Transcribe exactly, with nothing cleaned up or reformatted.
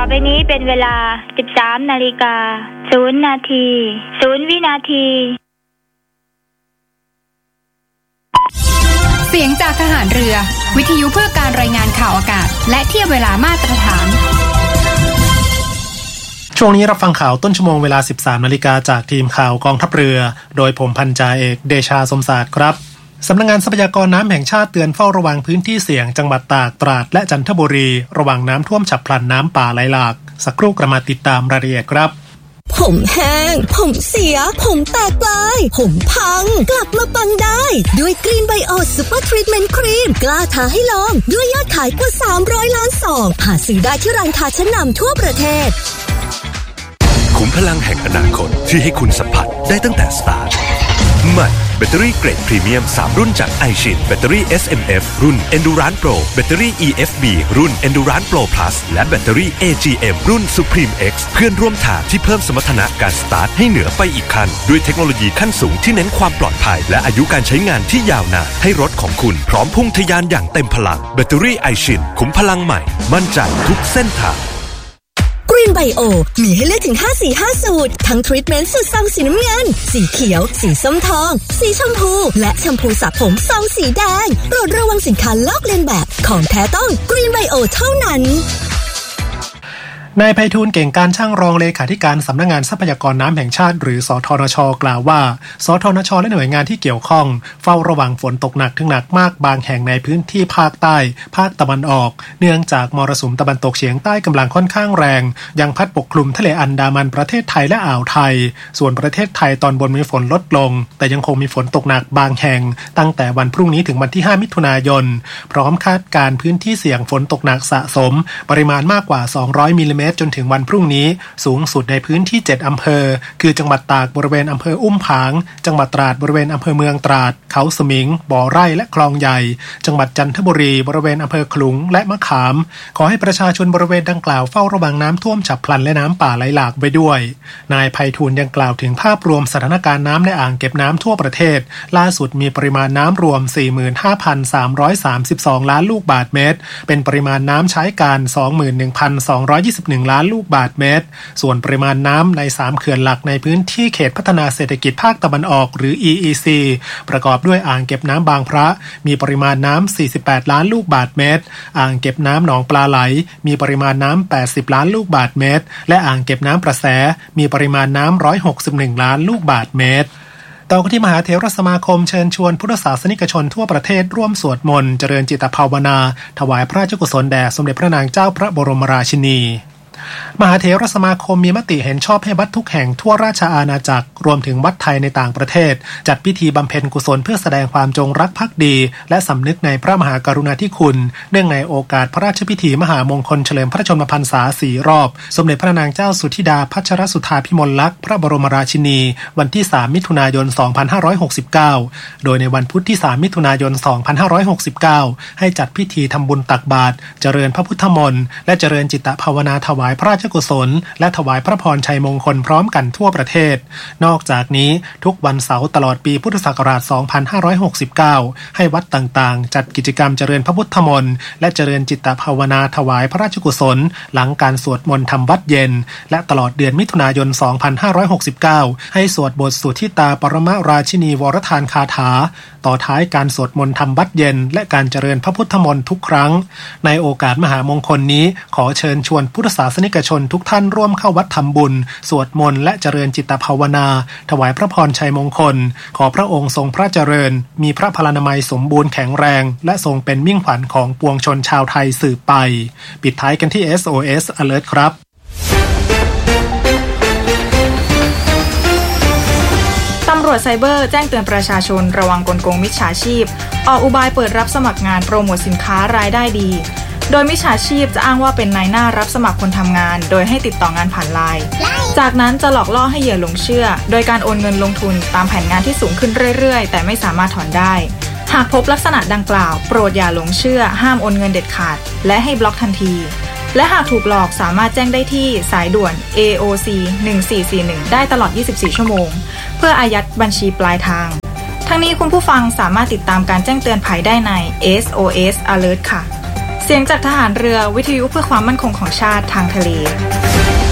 ไปนี้เป็นเวลา สิบสามนาฬิกาศูนย์นาทีศูนย์วินาทีเสียงจากทหารเรือวิทยุเพื่อการรายงานข่าวอากาศและเทียบเวลามาตรฐานช่วงนี้รับฟังข่าวต้นชั่วโมงเวลา สิบสามนาฬิกาจากทีมข่าวกองทัพเรือโดยผมพันจ่าเอกเดชาสมศาสตร์ครับสำนักงานทรัพยากรน้ำแห่งชาติเตือนเฝ้าระวังพื้นที่เสี่ยงจังหวัดตากตราดและจันทบุรีระวังน้ำท่วมฉับพลันน้ำป่าไหลหลากสักครู่กลับมาติดตามรายละเอียดครับผมแห้งผมเสียผมแตกปลายผมพังกลับมาปังได้ด้วยกรีนไบโอซูเปอร์ทรีทเมนต์ครีมกล้าท้าให้ลองด้วยยอดขายกว่าสามร้อยล้านซองหาซื้อได้ที่ร้านค้าชั้นนำทั่วประเทศขุมพลังแห่งอนาคตที่ให้คุณสัมผัสได้ตั้งแต่สตาร์ทใหม่แบตเตอรี่เกรดพรีเมียมสามรุ่นจาก iShin แบตเตอรี่ เอส เอ็ม เอฟ รุ่น Endurance Pro แบตเตอรี่ อี เอฟ บี รุ่น Endurance Pro Plus และแบตเตอรี่ เอ จี เอ็ม รุ่น Supreme X เพื่อนร่วมทางที่เพิ่มสมรรถนะการสตาร์ทให้เหนือไปอีกขั้นด้วยเทคโนโลยีขั้นสูงที่เน้นความปลอดภัยและอายุการใช้งานที่ยาวนานให้รถของคุณพร้อมพุ่งทะยานอย่างเต็มพลังแบตเตอรี่ iShin ขุมพลังใหม่มั่นใจทุกเส้นทาง Green Bio มีให้เลือกถึงห้าสีห้าสูตรทั้งทรีทเมนต์สูตรซองสีน้ำเงินสีเขียวสีส้มทองสีชมพูและแชมพูสระผมซองสีแดงโปรดระวังสินค้าลอกเลียนแบบของแท้ต้อง Green Bio เท่านั้นนายไพฑูรย์เก่งการช่างรองเลขาธิการสำนักงานทรัพยากรน้ำแห่งชาติหรือสทนช.กล่าวว่าสทนช.และหน่วยงานที่เกี่ยวข้องเฝ้าระวังฝนตกหนักถึงหนักมากบางแห่งในพื้นที่ภาคใต้ภาคตะวันออกเนื่องจากมรสุมตะวันตกเฉียงใต้กำลังค่อนข้างแรงยังพัดปกคลุมทะเลอันดามันประเทศไทยและอ่าวไทยส่วนประเทศไทยตอนบนมีฝนลดลงแต่ยังคงมีฝนตกหนักบางแห่งตั้งแต่วันพรุ่งนี้ถึงวันที่ห้ามิถุนายนพร้อมคาดการพื้นที่เสี่ยงฝนตกหนักสะสมปริมาณมากกว่าสองร้อยมิลลิเมตรจนถึงวันพรุ่งนี้สูงสุดในพื้นที่เจ็ดอำเภอคือจังหวัดตากบริเวณอำเภออุ้มผางจังหวัดตราดบริเวณอำเภอเมืองตราดเขาสมิงบ่อไร่และคลองใหญ่จังหวัดจันทบุรีบริเวณอำเภอขลุงและมะขามขอให้ประชาชนบริเวณดังกล่าวเฝ้าระวังน้ำท่วมฉับพลันและน้ำป่าไหลหลากไว้ด้วยนายไพฑูรย์ยังกล่าวถึงภาพรวมสถานการณ์น้ำในอ่างเก็บน้ำทั่วประเทศล่าสุดมีปริมาณน้ำรวม สี่หมื่นห้าพันสามร้อยสามสิบสอง ล้านลูกบาศก์เมตรเป็นปริมาณน้ำใช้การ สองหมื่นหนึ่งพันสองร้อยยี่สิบเอ็ด ล้านลูกบาศก์เมตรส่วนปริมาณน้ำในสามเขื่อนหลักในพื้นที่เขตพัฒนาเศรษฐกิจภาคตะวันออกหรือ อี อี ซี ประกอบด้วยอ่างเก็บน้ำบางพระมีปริมาณน้ำสี่สิบแปดล้านลูกบาศก์เมตรอ่างเก็บน้ำหนองปลาไหลมีปริมาณน้ำแปดสิบล้านลูกบาศก์เมตรและอ่างเก็บน้ำประแสมีปริมาณน้ำหนึ่งร้อยหกสิบเอ็ดล้านลูกบาศก์เมตรต่อกันที่มหาเถรสมาคมเชิญชวนพุทธศาสนิกชนทั่วประเทศร่วมสวดมนต์เจริญจิตภาวนาถวายพระราชกุศลแด่สมเด็จพระนางเจ้าพระบรมราชินีมหาเถรสมาคมมีมติเห็นชอบให้วัดทุกแห่งทั่วราชอาณาจักรรวมถึงวัดไทยในต่างประเทศจัดพิธีบำเพ็ญกุศลเพื่อแสดงความจงรักภักดีและสำนึกในพระมหากรุณาธิคุณเนื่องในโอกาสพระราชพิธีมหามงคลเฉลิมพระชนมพรรษาสี่รอบสมเด็จพระนางเจ้าสุธิดาพัชรสุธาภิมลลักษณ์พระบรมราชินีวันที่สามมิถุนายนสองพันห้าร้อยหกสิบเก้าโดยในวันพุธที่สามมิถุนายนสองพันห้าร้อยหกสิบเก้าให้จัดพิธีทำบุญตักบาตรเจริญพระพุทธมนต์และเจริญจิตภาวนาถวายพระราชกุศลและถวายพระพรชัยมงคลพร้อมกันทั่วประเทศนอกจากนี้ทุกวันเสาร์ตลอดปีพุทธศักราชสองพันห้าร้อยหกสิบเก้าให้วัดต่างๆจัดกิจกรรมเจริญพระพุทธมนต์และเจริญจิตภาวนาถวายพระราชกุศลหลังการสวดมนต์ทำวัดเย็นและตลอดเดือนมิถุนายนสองพันห้าร้อยหกสิบเก้าให้สวดบทสุทธิตาปรมราชินีวรทานคาถาต่อท้ายการสวดมนต์ทำวัดเย็นและการเจริญพระพุทธมนต์ทุกครั้งในโอกาสมหามงคลนี้ขอเชิญชวนพุทธศาสนิกชนทุกท่านร่วมเข้าวัดทำบุญสวดมนต์และเจริญจิตภาวนาถวายพระพรชัยมงคลขอพระองค์ทรงพระเจริญมีพระพลานามัยสมบูรณ์แข็งแรงและทรงเป็นมิ่งขวัญของปวงชนชาวไทยสืบไปปิดท้ายกันที่ เอส โอ เอส Alert ครับตำรวจไซเบอร์แจ้งเตือนประชาชนระวังกลโกงมิจฉาชีพออกอุบายเปิดรับสมัครงานโปรโมทสินค้ารายได้ดีโดยมิจฉาชีพจะอ้างว่าเป็นนายหน้ารับสมัครคนทำงานโดยให้ติดต่องานผ่านไลน์จากนั้นจะหลอกล่อให้เหยื่อหลงเชื่อโดยการโอนเงินลงทุนตามแผนงานที่สูงขึ้นเรื่อยๆแต่ไม่สามารถถอนได้หากพบลักษณะดังกล่าวโปรดอย่าหลงเชื่อห้ามโอนเงินเด็ดขาดและให้บล็อกทันทีและหากถูกหลอกสามารถแจ้งได้ที่สายด่วน เอ โอ ซี หนึ่งสี่สี่หนึ่งได้ตลอดยี่สิบสี่ชั่วโมงเพื่ออายัดบัญชีปลายทางทั้งนี้คุณผู้ฟังสามารถติดตามการแจ้งเตือนภัยได้ใน เอส โอ เอส Alert ค่ะเสียงจากทหารเรือวิทยุเพื่อความมั่นคงของชาติทางทะเล